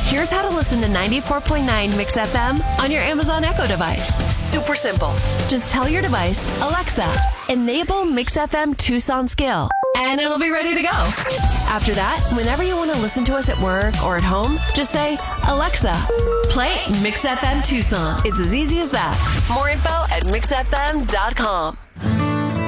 Here's how to listen to 94.9 Mix FM on your Amazon Echo device. Super simple. Just tell your device, Alexa, enable Mix FM Tucson skill, and it'll be ready to go. After that, whenever you want to listen to us at work or at home, just say, Alexa, play Mix FM Tucson. It's as easy as that. More info at mixfm.com.